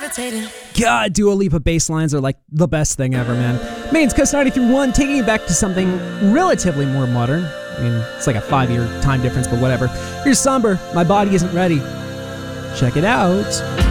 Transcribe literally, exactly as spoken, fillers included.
God, Dua Lipa bass lines are like the best thing ever, man. Maine's Coast ninety-three point one, taking you back to something relatively more modern. I mean, it's like a five-year time difference, but whatever. Here's Somber, My Body Isn't Ready. Check it out.